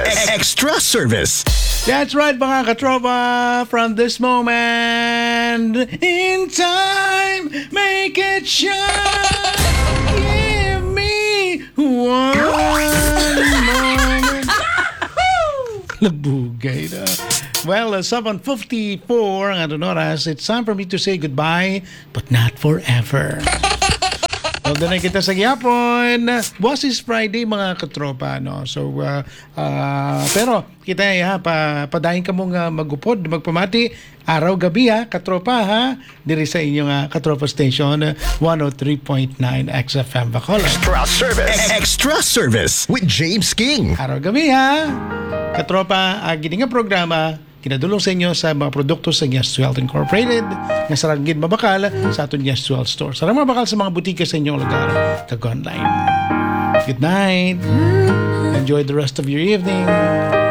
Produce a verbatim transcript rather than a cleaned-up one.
service. Extra service. That's right, mga katropa. From this moment in time, make it shine. Give me one moment. Labugay na. Well, uh, seven fifty-four ang ating oras. It's time for me to say goodbye, but not forever. So, doon na kita sa gyapon. Bukas is Friday, mga katropa, no? So, uh, uh, pero, kita ha, pa, padahin ka mong uh, magupod, magpamati, araw-gabi ha, katropa ha, diri sa inyong uh, katropa station, uh, one oh three point nine X F M Bacolod. Extra service. Extra service with James King. Araw-gabi ha, katropa, uh, gini nga programa, kinadulong sa inyo sa mga produkto sa Yes Health Incorporated nga sarang gid mabakal sa aton Yes Health Store. Sarang mabakal sa mga butika sa inyong lugar kag online. Good night. Enjoy the rest of your evening.